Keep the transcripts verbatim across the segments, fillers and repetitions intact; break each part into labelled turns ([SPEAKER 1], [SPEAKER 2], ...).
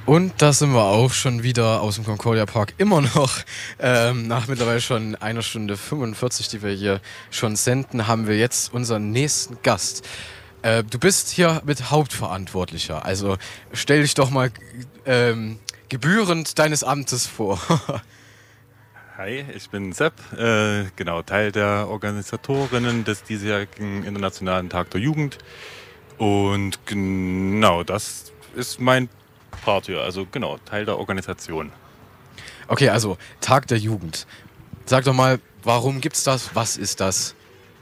[SPEAKER 1] Und da sind wir auch schon wieder aus dem Concordia Park, immer noch ähm, nach mittlerweile schon einer Stunde fünfundvierzig, die wir hier schon senden, haben wir jetzt unseren nächsten Gast. Äh, du bist hier mit Hauptverantwortlicher, also stell dich doch mal ähm, gebührend deines Amtes vor.
[SPEAKER 2] Hi, ich bin Sepp, äh, genau, Teil der Organisatorinnen des diesjährigen Internationalen Tag der Jugend. Und genau, das ist mein Part hier, also genau, Teil der Organisation.
[SPEAKER 1] Okay, also Tag der Jugend. Sag doch mal, warum gibt's das? Was ist das?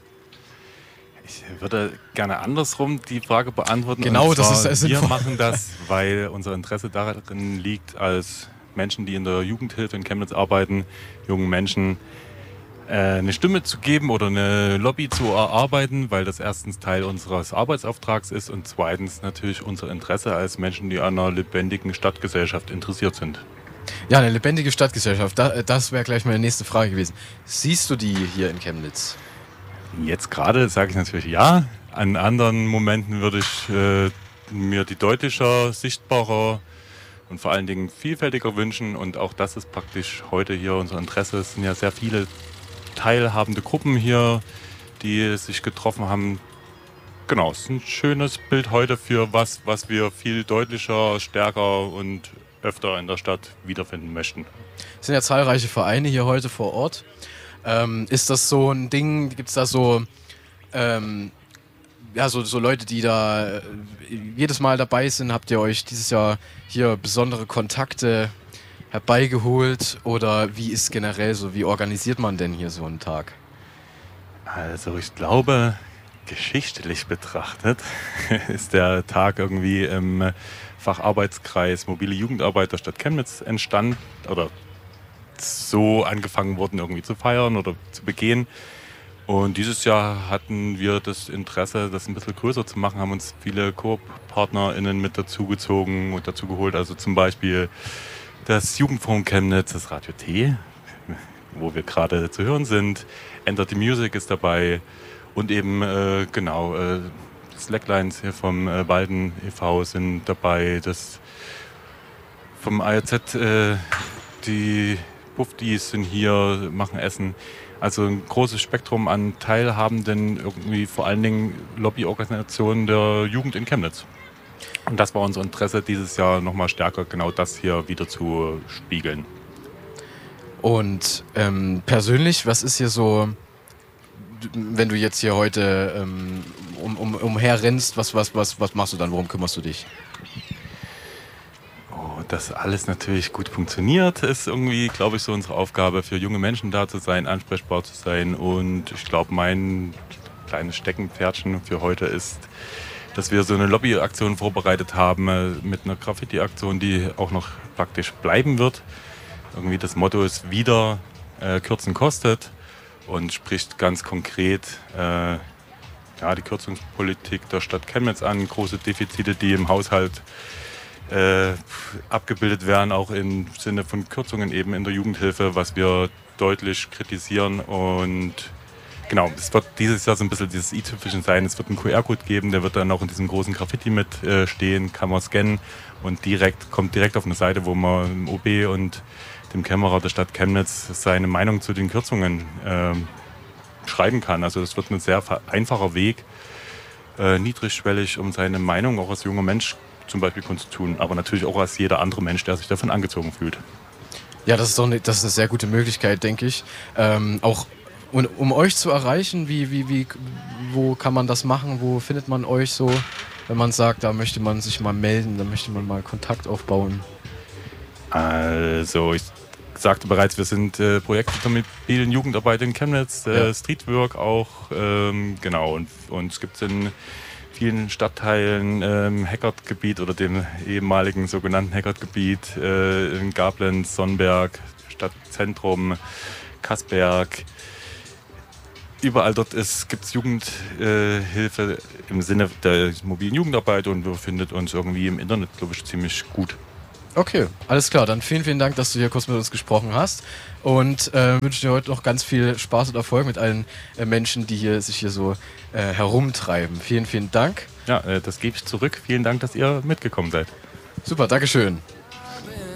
[SPEAKER 2] Ich würde gerne andersrum die Frage beantworten.
[SPEAKER 1] Genau,
[SPEAKER 2] und zwar,
[SPEAKER 1] das ist sehr
[SPEAKER 2] wir
[SPEAKER 1] sinnvoll.
[SPEAKER 2] machen das, weil unser Interesse darin liegt, als Menschen, die in der Jugendhilfe in Chemnitz arbeiten, jungen Menschen äh, eine Stimme zu geben oder eine Lobby zu erarbeiten, weil das erstens Teil unseres Arbeitsauftrags ist und zweitens natürlich unser Interesse als Menschen, die an einer lebendigen Stadtgesellschaft interessiert sind.
[SPEAKER 1] Ja, eine lebendige Stadtgesellschaft, da, das wäre gleich meine nächste Frage gewesen. Siehst du die hier in Chemnitz?
[SPEAKER 2] Jetzt gerade sage ich natürlich ja. An anderen Momenten würde ich äh, mir die deutlicher, sichtbarer und vor allen Dingen vielfältiger wünschen. Und auch das ist praktisch heute hier unser Interesse. Es sind ja sehr viele teilhabende Gruppen hier, die sich getroffen haben. Genau, es ist ein schönes Bild heute für was, was wir viel deutlicher, stärker und öfter in der Stadt wiederfinden möchten.
[SPEAKER 1] Es sind ja zahlreiche Vereine hier heute vor Ort. Ähm, ist das so ein Ding, gibt es da so, ähm, ja, so, so Leute, die da äh, jedes Mal dabei sind? Habt ihr euch dieses Jahr hier besondere Kontakte herbeigeholt oder wie ist generell so, wie organisiert man denn hier so einen Tag?
[SPEAKER 2] Also ich glaube, geschichtlich betrachtet ist der Tag irgendwie im Facharbeitskreis Mobile Jugendarbeit der Stadt Chemnitz entstanden oder so angefangen worden irgendwie zu feiern oder zu begehen. Und dieses Jahr hatten wir das Interesse, das ein bisschen größer zu machen, haben uns viele Koop-PartnerInnen mit dazugezogen und dazu geholt, also zum Beispiel das Jugendforum Chemnitz, das Radio T, wo wir gerade zu hören sind. Enter the Music ist dabei und eben äh, genau äh, Slacklines hier vom äh, Walden e V sind dabei. Das vom A R Z, äh, die Buffdies sind hier, machen Essen. Also ein großes Spektrum an Teilhabenden, irgendwie vor allen Dingen Lobbyorganisationen der Jugend in Chemnitz. Und das war unser Interesse dieses Jahr nochmal stärker, genau das hier wieder zu spiegeln.
[SPEAKER 1] Und ähm, persönlich, was ist hier so, wenn du jetzt hier heute ähm, um, um, umherrennst, was, was, was, was machst du dann, worum kümmerst du dich?
[SPEAKER 2] Oh, dass alles natürlich gut funktioniert, ist irgendwie, glaube ich, so unsere Aufgabe, für junge Menschen da zu sein, ansprechbar zu sein. Und ich glaube, mein kleines Steckenpferdchen für heute ist, dass wir so eine Lobbyaktion vorbereitet haben äh, mit einer Graffiti-Aktion, die auch noch praktisch bleiben wird. Irgendwie das Motto ist wieder äh, Kürzen kostet und spricht ganz konkret äh, ja, die Kürzungspolitik der Stadt Chemnitz an, große Defizite, die im Haushalt äh, abgebildet werden, auch im Sinne von Kürzungen eben in der Jugendhilfe, was wir deutlich kritisieren. Und genau, es wird dieses Jahr so ein bisschen dieses i-Tüpfelchen sein. Es wird einen Q R-Code geben, der wird dann auch in diesem großen Graffiti mit äh, stehen, kann man scannen und direkt kommt direkt auf eine Seite, wo man im O B und dem Kämmerer der Stadt Chemnitz seine Meinung zu den Kürzungen äh, schreiben kann. Also das wird ein sehr einfacher Weg, äh, niedrigschwellig, um seine Meinung auch als junger Mensch zum Beispiel kundzutun, aber natürlich auch als jeder andere Mensch, der sich davon angezogen fühlt.
[SPEAKER 1] Ja, das ist, doch eine, das ist eine sehr gute Möglichkeit, denke ich. Ähm, auch um, um euch zu erreichen, wie, wie, wie, wo kann man das machen? Wo findet man euch so, wenn man sagt, da möchte man sich mal melden, da möchte man mal Kontakt aufbauen?
[SPEAKER 2] Also ich sagte bereits, wir sind äh, Projekte der mobilen Jugendarbeit in Chemnitz, äh, ja. Streetwork auch, ähm, genau, und, und es gibt in vielen Stadtteilen im ähm, Heckert-Gebiet oder dem ehemaligen sogenannten Heckert-Gebiet äh, in Gablenz, Sonnenberg, Stadtzentrum, Kassberg. Überall dort gibt es Jugendhilfe äh, im Sinne der mobilen Jugendarbeit und man findet uns irgendwie im Internet, glaube ich, ziemlich gut.
[SPEAKER 1] Okay, alles klar. Dann vielen, vielen Dank, dass du hier kurz mit uns gesprochen hast und äh, wünsche dir heute noch ganz viel Spaß und Erfolg mit allen äh, Menschen, die hier sich hier so äh, herumtreiben. Vielen, vielen Dank.
[SPEAKER 2] Ja, äh, das gebe ich zurück. Vielen Dank, dass ihr mitgekommen seid.
[SPEAKER 1] Super, Dankeschön.